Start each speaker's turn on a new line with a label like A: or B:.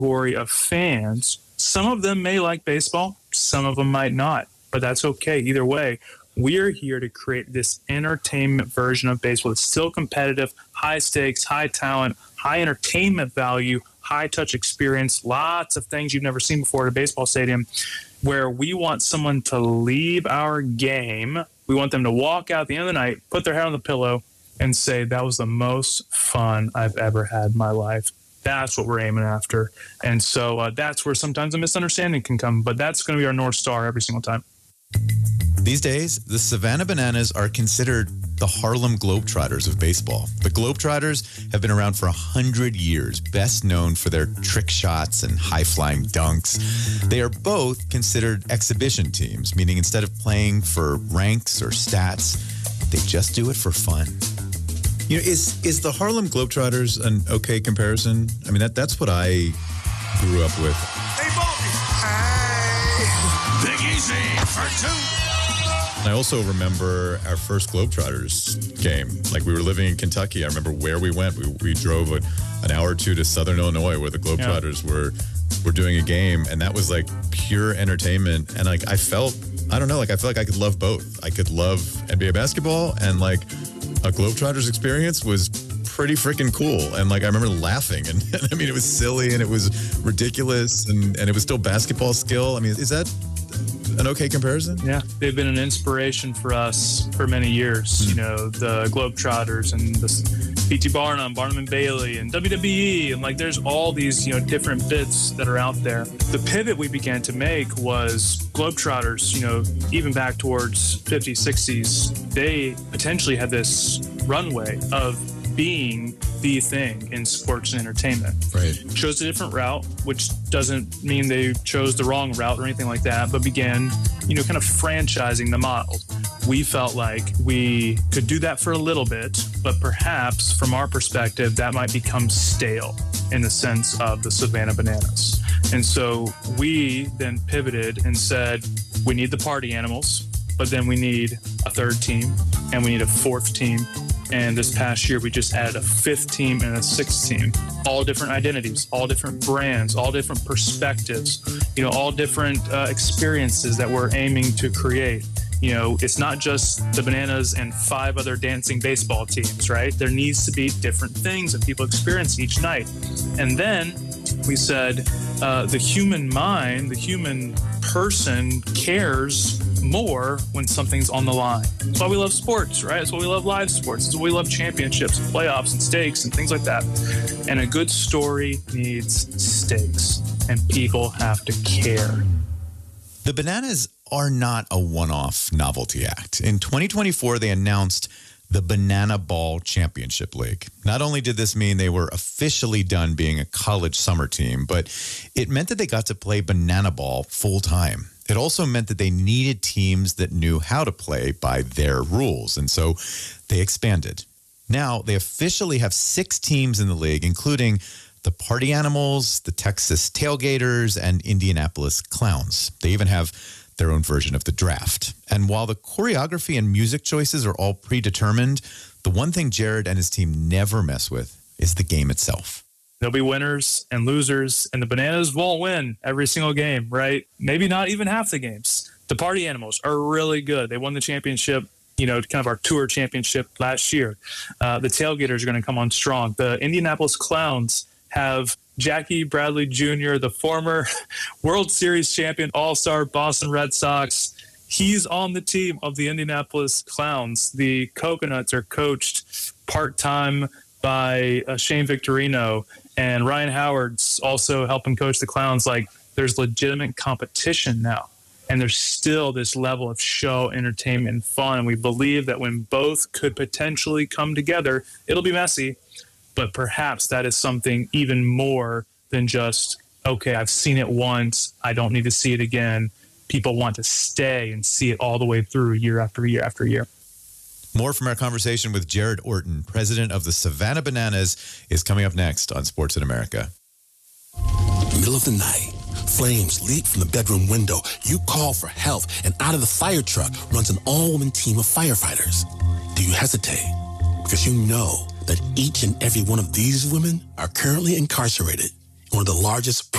A: category of fans. Some of them may like baseball, some of them might not, but that's okay. Either way, we are here to create this entertainment version of baseball. It's still competitive, high stakes, high talent, high entertainment value, high touch experience, lots of things you've never seen before at a baseball stadium, where we want someone to leave our game. We want them to walk out at the end of the night, put their head on the pillow, and say, that was the most fun I've ever had in my life. That's what we're aiming after. And so that's where sometimes a misunderstanding can come, but that's going to be our North Star every single time.
B: These days, the Savannah Bananas are considered the Harlem Globetrotters of baseball. The Globetrotters have been around for 100 years, best known for their trick shots and high-flying dunks. They are both considered exhibition teams, meaning instead of playing for ranks or stats, they just do it for fun.
C: You know, is the Harlem Globetrotters an okay comparison? I mean, that's what I grew up with.
D: Hey, Balky! Hey! Big Easy for two!
C: I also remember our first Globetrotters game. Like, we were living in Kentucky. I remember where we went. We drove an hour or two to Southern Illinois where the Globetrotters were doing a game, and that was like pure entertainment. And like, I felt like I could love both. I could love NBA basketball, and like a Globetrotters experience was pretty freaking cool. And like, I remember laughing, and I mean, it was silly and it was ridiculous, and it was still basketball skill. I mean, is that an okay comparison?
A: Yeah, they've been an inspiration for us for many years. You know, the Globetrotters and the P.T. Barnum and Bailey and WWE, and like there's all these, you know, different bits that are out there. The pivot we began to make was Globetrotters, you know, even back towards 50s, 60s, they potentially had this runway of being the thing in sports and entertainment.
C: Right.
A: Chose a different route, which doesn't mean they chose the wrong route or anything like that, but began, you know, kind of franchising the model. We felt like we could do that for a little bit, but perhaps from our perspective, that might become stale in the sense of the Savannah Bananas. And so we then pivoted and said, we need the party animals, but then we need a third team and we need a fourth team. And this past year, we just added a fifth team and a sixth team. All different identities, all different brands, all different perspectives, you know, all different experiences that we're aiming to create. You know, it's not just the Bananas and 5 other dancing baseball teams, right? There needs to be different things that people experience each night. And then we said the human mind, the human person cares more when something's on the line. That's why we love sports, right? That's why we love live sports. That's why we love championships and playoffs and stakes and things like that. And a good story needs stakes, and people have to care.
B: The Bananas are not a one-off novelty act. In 2024, they announced the Banana Ball Championship League. Not only did this mean they were officially done being a college summer team, but it meant that they got to play banana ball full-time. It also meant that they needed teams that knew how to play by their rules, and so they expanded. Now, they officially have 6 teams in the league, including the Party Animals, the Texas Tailgaters, and Indianapolis Clowns. They even have their own version of the draft. And while the choreography and music choices are all predetermined, the one thing Jared and his team never mess with is the game itself.
A: There'll be winners and losers, and the Bananas won't win every single game, right? Maybe not even half the games. The Party Animals are really good. They won the championship, you know, kind of our tour championship last year. The Tailgaters are going to come on strong. The Indianapolis Clowns have Jackie Bradley Jr., the former World Series champion, all-star Boston Red Sox. He's on the team of the Indianapolis Clowns. The Coconuts are coached part-time by Shane Victorino, and Ryan Howard's also helping coach the Clowns. Like, there's legitimate competition now, and there's still this level of show, entertainment, and fun. And we believe that when both could potentially come together, it'll be messy, but perhaps that is something even more than just, okay, I've seen it once, I don't need to see it again. People want to stay and see it all the way through year after year after year.
B: More from our conversation with Jared Orton, president of the Savannah Bananas, is coming up next on Sports in America.
D: Middle of the night, flames leap from the bedroom window. You call for help, and out of the fire truck runs an all-woman team of firefighters. Do you hesitate? Because you know that each and every one of these women are currently incarcerated one of the largest